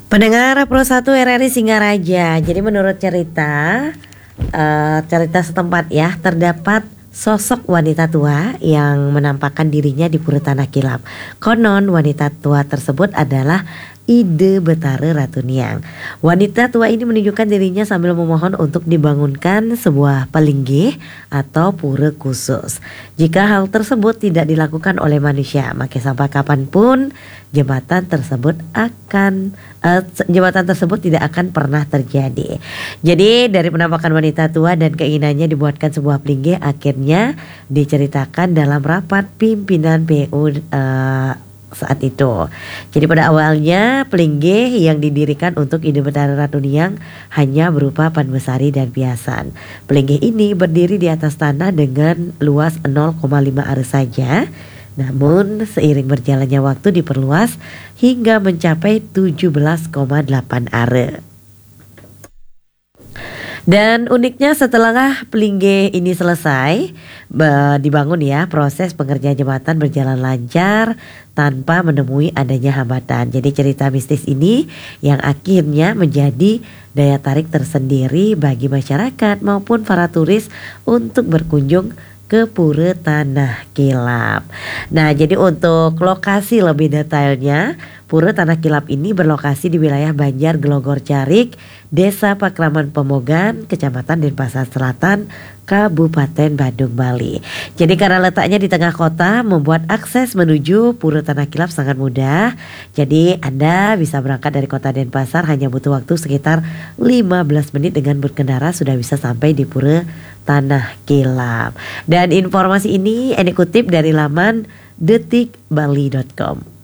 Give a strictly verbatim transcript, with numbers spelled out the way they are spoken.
Pendengar Pro satu R R I Singaraja. Jadi menurut cerita uh, cerita setempat ya, terdapat sosok wanita tua yang menampakkan dirinya di Pura Tanah Kilap. Konon wanita tua tersebut adalah Ide Betara Ratu Niang. Wanita tua ini menunjukkan dirinya sambil memohon untuk dibangunkan sebuah pelinggih atau pura khusus. Jika hal tersebut tidak dilakukan oleh manusia, maka sampai kapanpun jembatan tersebut akan uh, jembatan tersebut tidak akan pernah terjadi. Jadi dari penampakan wanita tua dan keinginannya dibuatkan sebuah pelinggih, akhirnya diceritakan dalam rapat pimpinan P U uh, saat itu. Jadi pada awalnya pelinggih yang didirikan untuk Ide Betara Ratu Niang hanya berupa panbesari dan piasan. Pelinggih ini berdiri di atas tanah dengan luas nol koma lima are saja. Namun seiring berjalannya waktu diperluas hingga mencapai tujuh belas koma delapan are. Dan uniknya setelah pelinggih ini selesai dibangun ya, proses pengerjaan jembatan berjalan lancar tanpa menemui adanya hambatan. Jadi cerita mistis ini yang akhirnya menjadi daya tarik tersendiri bagi masyarakat maupun para turis untuk berkunjung ke Pura Tanah Kilap. Nah, jadi untuk lokasi lebih detailnya, Pura Tanah Kilap ini berlokasi di wilayah Banjar Glogor Carik, Desa Pakraman Pemogan, Kecamatan Denpasar Selatan, Kabupaten Badung, Bali. Jadi karena letaknya di tengah kota, membuat akses menuju Pura Tanah Kilap sangat mudah. Jadi Anda bisa berangkat dari kota Denpasar hanya butuh waktu sekitar lima belas menit dengan berkendara sudah bisa sampai di Pura Tanah Kilap. Dan informasi ini Eni kutip dari laman detik bali dot com.